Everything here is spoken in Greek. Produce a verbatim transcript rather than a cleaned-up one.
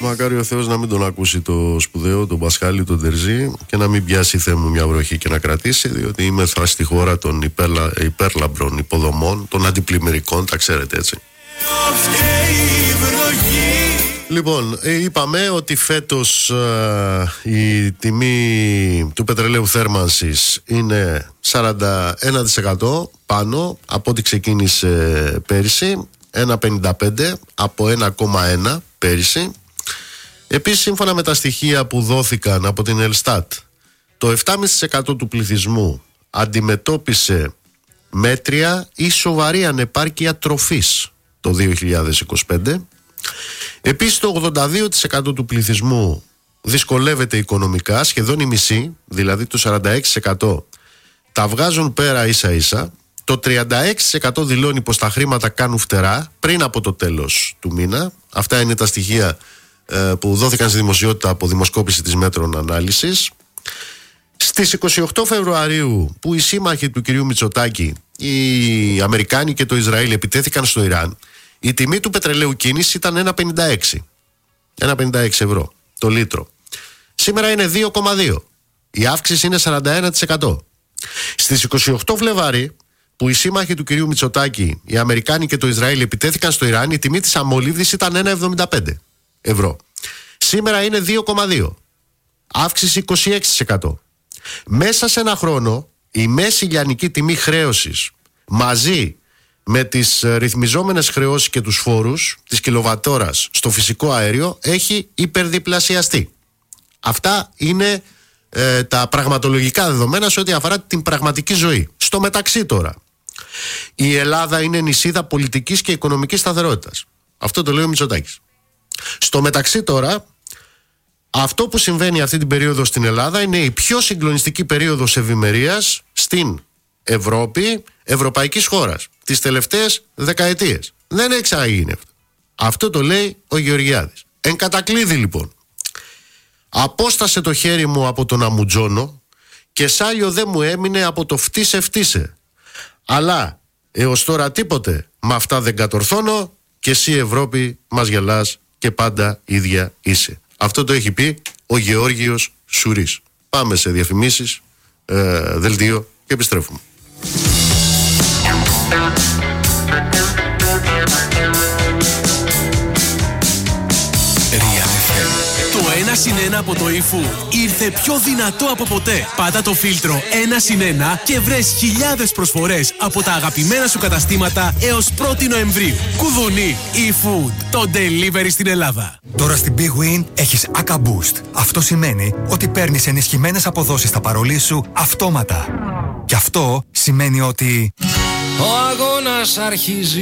Μακάρι ο Θεός να μην τον ακούσει το σπουδαίο, τον Πασχάλη, τον Τερζή, και να μην πιάσει Θεέ μου μια βροχή και να κρατήσει, διότι είμαι θα στη χώρα των υπέρλα, υπέρλαμπρων υποδομών, των αντιπλημμυρικών, τα ξέρετε έτσι. Λοιπόν, είπαμε ότι φέτος α, η τιμή του πετρελαίου θέρμανσης είναι σαράντα ένα τοις εκατό πάνω από ό,τι ξεκίνησε πέρυσι, ένα κόμμα πενήντα πέντε από ένα κόμμα ένα πέρυσι. Επίσης, σύμφωνα με τα στοιχεία που δόθηκαν από την Ελστάτ, το επτά κόμμα πέντε τοις εκατό του πληθυσμού αντιμετώπισε μέτρια ή σοβαρή ανεπάρκεια τροφής το δύο χιλιάδες είκοσι πέντε. Επίσης, το ογδόντα δύο τοις εκατό του πληθυσμού δυσκολεύεται οικονομικά, σχεδόν η μισή, δηλαδή το σαράντα έξι τοις εκατό τα βγάζουν πέρα ίσα ίσα. Το τριάντα έξι τοις εκατό δηλώνει πως τα χρήματα κάνουν φτερά πριν από το τέλος του μήνα. Αυτά είναι τα στοιχεία ε, που δόθηκαν στη δημοσιότητα από δημοσκόπηση της Μέτρων Ανάλυσης. Στις είκοσι οκτώ Φεβρουαρίου, που οι σύμμαχοι του κυρίου Μητσοτάκη, οι Αμερικάνοι και το Ισραήλ, επιτέθηκαν στο Ιράν, η τιμή του πετρελαίου κίνηση ήταν ένα κόμμα πενήντα έξι. ένα κόμμα πενήντα έξι ευρώ το λίτρο. Σήμερα είναι δύο κόμμα δύο. Η αύξηση είναι σαράντα ένα τοις εκατό. Στις είκοσι οκτώ Φλεβάρι, που οι σύμμαχοι του κυρίου Μητσοτάκη, οι Αμερικάνοι και το Ισραήλ, επιτέθηκαν στο Ιράν, η τιμή της αμμολύβδης ήταν ένα κόμμα εβδομήντα πέντε ευρώ. Σήμερα είναι δύο κόμμα δύο. Αύξηση είκοσι έξι τοις εκατό. Μέσα σε ένα χρόνο, η μέση λιανική τιμή χρέωσης μαζί με τις ρυθμιζόμενες χρεώσεις και τους φόρους της κιλοβατόρας στο φυσικό αέριο έχει υπερδιπλασιαστεί. Αυτά είναι ε, τα πραγματολογικά δεδομένα σε ό,τι αφορά την πραγματική ζωή. Στο μεταξύ τώρα, η Ελλάδα είναι νησίδα πολιτικής και οικονομικής σταθερότητας. Αυτό το λέει ο Μητσοτάκης. Στο μεταξύ τώρα, αυτό που συμβαίνει αυτή την περίοδο στην Ελλάδα είναι η πιο συγκλονιστική περίοδος ευημερίας στην Ευρώπη, ευρωπαϊκής χώρας, τις τελευταίες δεκαετίες. Δεν έχει ξαναγίνει αυτό. Αυτό το λέει ο Γεωργιάδης. Εν κατακλείδη λοιπόν, απόστασε το χέρι μου από τον αμουτζόνο και σάλιο δεν μου έμεινε από το φτύσε φτύσε. Αλλά έως τώρα τίποτε, με αυτά δεν κατορθώνω και εσύ Ευρώπη μας γελάς και πάντα ίδια είσαι. Αυτό το έχει πει ο Γεώργιος Σουρής. Πάμε σε διαφημίσεις, ε, δελτίο και επιστρέφουμε. Το ένα συν ένα από το eFood ήρθε πιο δυνατό από ποτέ. Πάτα το φίλτρο ένα συν ένα και βρες χιλιάδες προσφορές από τα αγαπημένα σου καταστήματα έως πρώτη Νοεμβρίου. Κουδουνί eFood, το delivery στην Ελλάδα. Τώρα στην Big Win έχεις Aka Boost. Αυτό σημαίνει ότι παίρνεις ενισχυμένες αποδόσεις στα παρολί σου αυτόματα. Και αυτό σημαίνει ότι ο αγώνας αρχίζει.